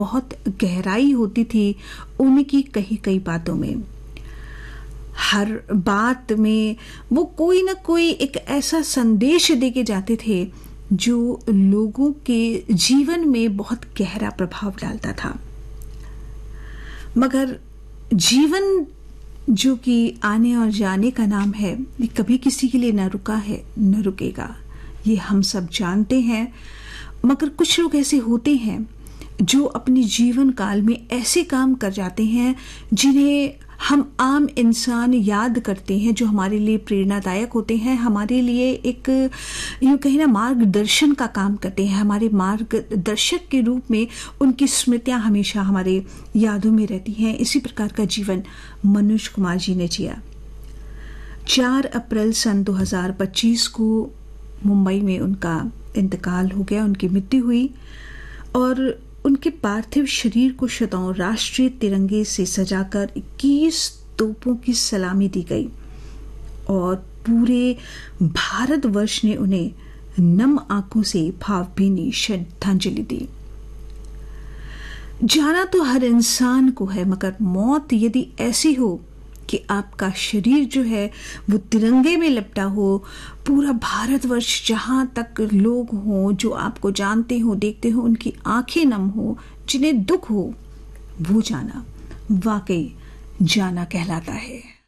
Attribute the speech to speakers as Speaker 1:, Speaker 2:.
Speaker 1: बहुत गहराई होती थी उनकी कही कई बातों में। हर बात में वो कोई ना कोई एक ऐसा संदेश दे के जाते थे जो लोगों के जीवन में बहुत गहरा प्रभाव डालता था। मगर जीवन जो कि आने और जाने का नाम है, ये कभी किसी के लिए न रुका है न रुकेगा, ये हम सब जानते हैं। मगर कुछ लोग ऐसे होते हैं जो अपने जीवन काल में ऐसे काम कर जाते हैं जिन्हें हम आम इंसान याद करते हैं, जो हमारे लिए प्रेरणादायक होते हैं, हमारे लिए एक यूँ कहीं ना मार्गदर्शन का काम करते हैं। हमारे मार्गदर्शक के रूप में उनकी स्मृतियाँ हमेशा हमारे यादों में रहती हैं। इसी प्रकार का जीवन मनोज कुमार जी ने जिया। 4 अप्रैल सन 2025 को मुंबई में उनका इंतकाल हो गया, उनकी मृत्यु हुई और उनके पार्थिव शरीर को शतों राष्ट्रीय तिरंगे से सजाकर 21 तोपों की सलामी दी गई और पूरे भारतवर्ष ने उन्हें नम आंखों से भावभीनी श्रद्धांजलि दी। जाना तो हर इंसान को है, मगर मौत यदि ऐसी हो कि आपका शरीर जो है वो तिरंगे में लिपटा हो, पूरा भारतवर्ष जहां तक लोग हों जो आपको जानते हो, देखते हो, उनकी आंखें नम हो, जिन्हें दुख हो, वो जाना वाकई जाना कहलाता है।